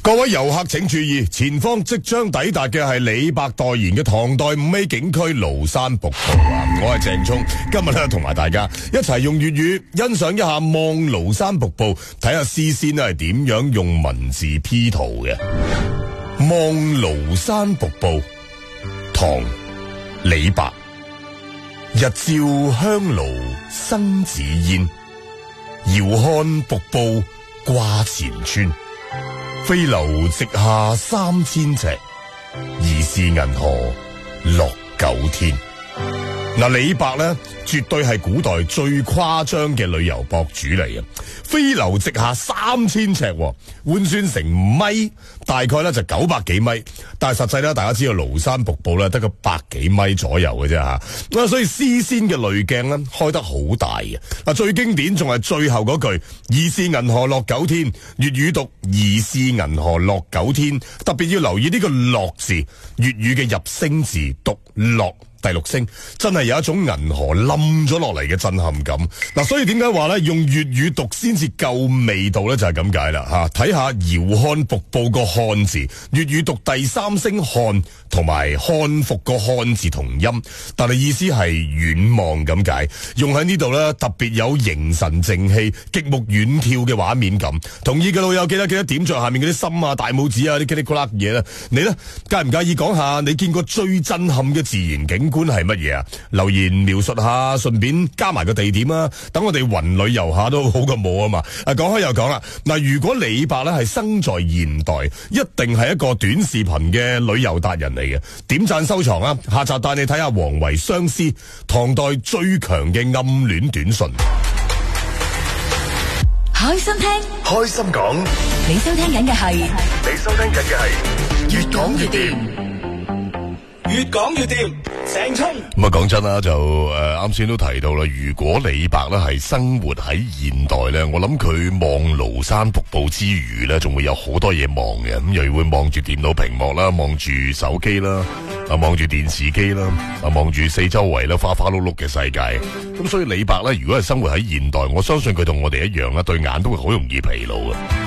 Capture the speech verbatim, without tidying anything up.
各位遊客請注意，前方即將抵達嘅係李白代言嘅唐代五 A 景區廬山瀑布啊！我係鄭聰，今日咧同埋大家一齊用粵語欣賞一下望廬山瀑布，睇下詩仙咧係點樣用文字 P 圖嘅。望廬山瀑布，唐李白。日照香爐生紫煙，遙看瀑布掛前川。飛流直下三千尺，疑是銀河落九天。嗱，李白咧絕對係古代最誇張嘅旅遊博主嚟嘅，飛流直下三千尺，換算成米，大概咧就九百幾米，但係實際咧，大家知道廬山瀑布咧得個百幾米左右嘅啫吓，咁啊，所以詩仙嘅濾鏡咧開得好大嘅。嗱，最經典仲係最後嗰句，疑是銀河落九天，粵語讀疑是銀河落九天，特別要留意呢個落字，粵語嘅入聲字讀落。第六聲真係有一種銀河冧咗落嚟嘅震撼感。嗱，所以點解話咧用粵語讀先至夠味道咧？就係咁解啦吓。睇下遙看瀑布個看字，粵語讀第三聲看，同埋看服個看字同音，但係意思係遠望咁解。用喺呢度咧，特別有凝神靜氣、極目遠眺嘅畫面感。同意嘅老友記得記得點着下面嗰啲心啊、大拇指啊啲嘰哩咕啦嘢啦。你咧介唔介意講下你見過最震撼嘅自然景觀係乜嘢啊？留言描述下，順便加埋個地點啊，等我哋雲旅遊下都好過冇啊嘛。啊，講開又講啦，嗱，如果李白咧係生在現代，一定係一個短視頻嘅旅遊達人嚟嘅。點讚收藏啊！下集帶你睇下王維相思，唐代最強嘅暗戀短信。 開心聽， 開心講， 你收聽緊嘅係， 你收聽緊嘅係越講越掂。 越講越掂，鄭聰。 咁啊，講真啦，就誒啱先都提到啦，如果李白咧係生活喺現代咧，我諗佢望廬山瀑布之餘咧，仲會有好多嘢望嘅，咁又會望住電腦屏幕啦，望住手機啦，啊望住電視機啦，啊望住四周圍啦花花碌碌嘅世界。咁所以李白咧，如果係生活喺現代，我相信佢同我哋一樣啦，對眼都會好容易疲勞嘅。